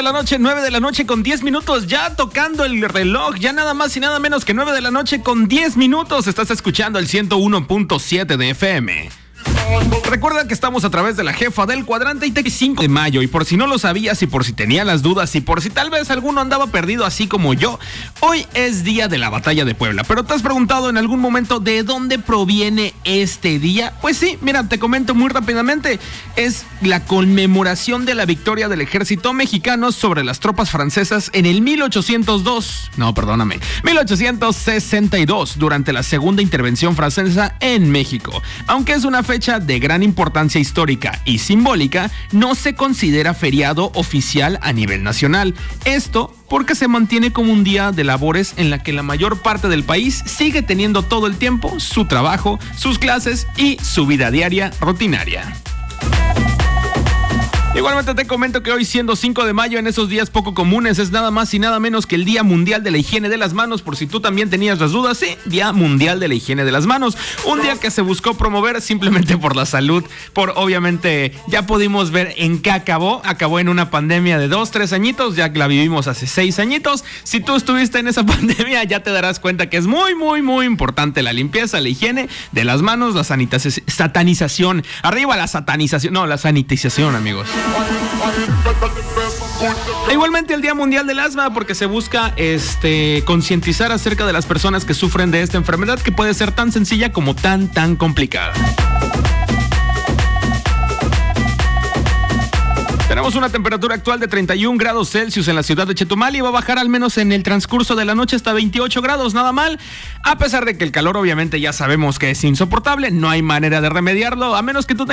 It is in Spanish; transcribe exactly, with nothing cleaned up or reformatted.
la noche, nueve de la noche con diez minutos, ya tocando el reloj, ya nada más y nada menos que nueve de la noche con diez minutos. Estás escuchando el ciento uno punto siete de F M. Recuerda que estamos a través de la jefa del cuadrante y T cinco de mayo, y por si no lo sabías y por si tenía las dudas y por si tal vez alguno andaba perdido así como yo, hoy es día de la batalla de Puebla. Pero ¿te has preguntado en algún momento de dónde proviene este día? Pues sí, mira, te comento muy rápidamente. Es la conmemoración de la victoria del ejército mexicano sobre las tropas francesas en el mil ochocientos dos, no, perdóname, mil ochocientos sesenta y dos, durante la segunda intervención francesa en México. Aunque es una fecha de gran importancia histórica y simbólica, no se considera feriado oficial a nivel nacional. Esto porque se mantiene como un día de labores en la que la mayor parte del país sigue teniendo todo el tiempo su trabajo, sus clases y su vida diaria rutinaria. Igualmente te comento que hoy, siendo cinco de mayo, en esos días poco comunes, es nada más y nada menos que el Día Mundial de la Higiene de las Manos. Por si tú también tenías las dudas, sí, Día Mundial de la Higiene de las Manos. Un día que se buscó promover simplemente por la salud, por obviamente, ya pudimos ver en qué acabó. Acabó en una pandemia de dos, tres añitos, ya que la vivimos hace seis añitos. Si tú estuviste en esa pandemia, ya te darás cuenta que es muy, muy, muy importante la limpieza, la higiene de las manos, la sanitización, satanización. Arriba la satanización, no, la sanitización, amigos. Igualmente el Día Mundial del Asma, porque se busca este concientizar acerca de las personas que sufren de esta enfermedad, que puede ser tan sencilla como tan tan complicada. Tenemos una temperatura actual de treinta y un grados Celsius en la ciudad de Chetumal y va a bajar al menos en el transcurso de la noche hasta veintiocho grados, nada mal. A pesar de que el calor obviamente ya sabemos que es insoportable, no hay manera de remediarlo, a menos que tú